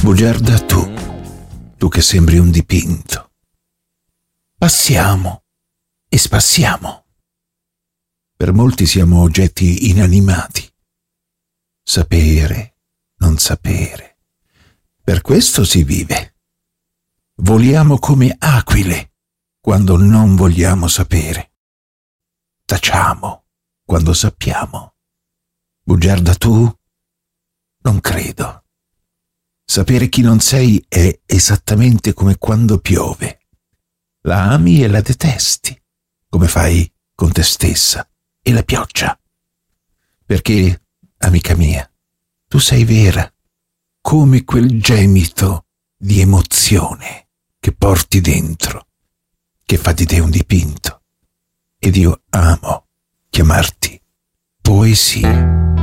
Bugiarda, tu che sembri un dipinto. Passiamo e spassiamo. Per molti siamo oggetti inanimati. Sapere, non sapere. Per questo si vive. Voliamo come aquile quando non vogliamo sapere. Tacciamo quando sappiamo. Bugiarda, non credo. Sapere chi non sei è esattamente come quando piove. La ami e la detesti, come fai con te stessa e la pioggia. Perché, amica mia, tu sei vera, come quel gemito di emozione che porti dentro, che fa di te un dipinto. Ed io amo chiamarti poesia.